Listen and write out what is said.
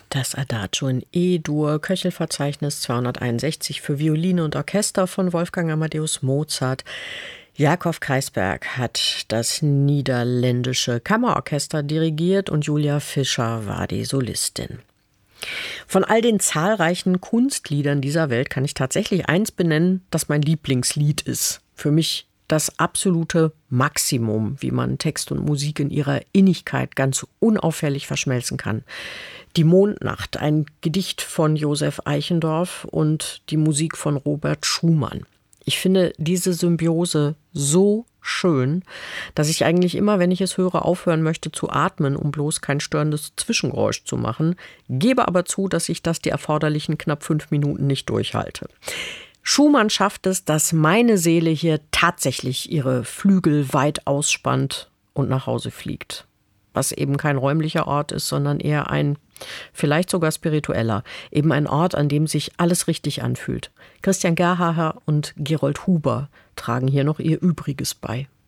Das Adagio in E-Dur, Köchelverzeichnis 261 für Violine und Orchester von Wolfgang Amadeus Mozart. Jakob Kreisberg hat das niederländische Kammerorchester dirigiert und Julia Fischer war die Solistin. Von all den zahlreichen Kunstliedern dieser Welt kann ich tatsächlich eins benennen, das mein Lieblingslied ist. Für mich das absolute Maximum, wie man Text und Musik in ihrer Innigkeit ganz unauffällig verschmelzen kann. Die Mondnacht, ein Gedicht von Josef Eichendorff und die Musik von Robert Schumann. Ich finde diese Symbiose so schön, dass ich eigentlich immer, wenn ich es höre, aufhören möchte zu atmen, um bloß kein störendes Zwischengeräusch zu machen, gebe aber zu, dass ich das die erforderlichen knapp 5 Minuten nicht durchhalte. Schumann schafft es, dass meine Seele hier tatsächlich ihre Flügel weit ausspannt und nach Hause fliegt. Was eben kein räumlicher Ort ist, sondern eher ein, vielleicht sogar spiritueller, eben ein Ort, an dem sich alles richtig anfühlt. Christian Gerhaher und Gerold Huber tragen hier noch ihr Übriges bei.